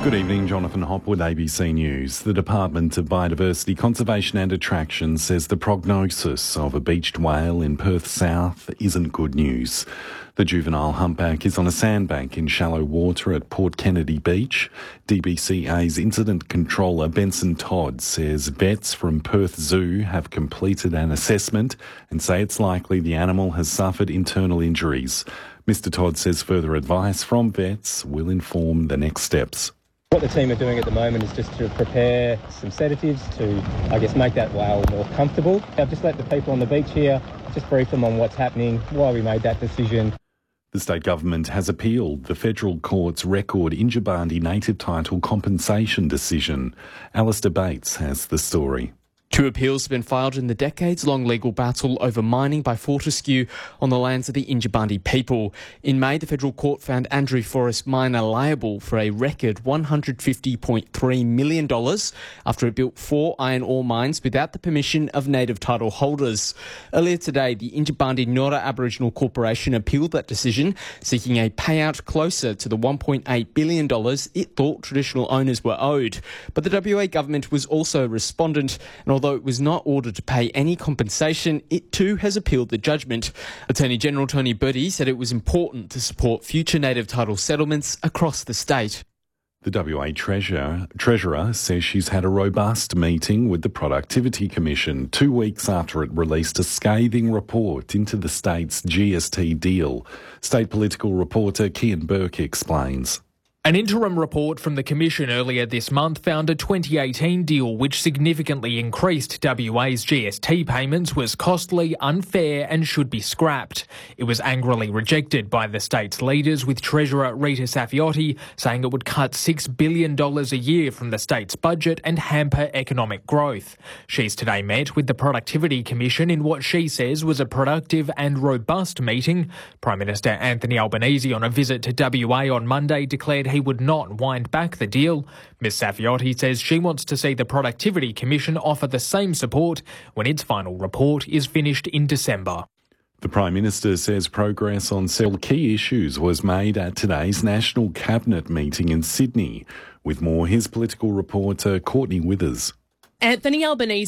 Good evening, Jonathan Hopwood, ABC News. The Department of Biodiversity, Conservation and Attraction says the prognosis of a beached whale in Perth South isn't good news. The juvenile humpback is on a sandbank in shallow water at Port Kennedy Beach. DBCA's incident controller Benson Todd says vets from Perth Zoo have completed an assessment and say it's likely the animal has suffered internal injuries. Mr Todd says further advice from vets will inform the next steps. What the team are doing at the moment is just to prepare some sedatives to, make that whale more comfortable. I've just let the people on the beach here just brief them on what's happening, why we made that decision. The state government has appealed the federal court's record Injibandi native title compensation decision. Alistair Bates has the story. 2 appeals have been filed in the decades-long legal battle over mining by Fortescue on the lands of the Injibandi people. In May, the federal court found Andrew Forest Miner liable for a record $150.3 million after it built 4 iron ore mines without the permission of native title holders. Earlier today, the Injibandi Nora Aboriginal Corporation appealed that decision, seeking a payout closer to the $1.8 billion it thought traditional owners were owed. But the WA government was also a respondent, and although it was not ordered to pay any compensation, it too has appealed the judgment. Attorney General Tony Bertie said it was important to support future native title settlements across the state. The WA Treasurer says she's had a robust meeting with the Productivity Commission 2 weeks after it released a scathing report into the state's GST deal. State political reporter Kian Burke explains. An interim report from the Commission earlier this month found a 2018 deal which significantly increased WA's GST payments was costly, unfair and should be scrapped. It was angrily rejected by the state's leaders, with Treasurer Rita Saffioti saying it would cut $6 billion a year from the state's budget and hamper economic growth. She's today met with the Productivity Commission in what she says was a productive and robust meeting. Prime Minister Anthony Albanese, on a visit to WA on Monday, declared he would not wind back the deal. Ms Saffioti says she wants to see the Productivity Commission offer the same support when its final report is finished in December. The Prime Minister says progress on several key issues was made at today's National Cabinet meeting in Sydney. With more, his political reporter Courtney Withers. Anthony Albanese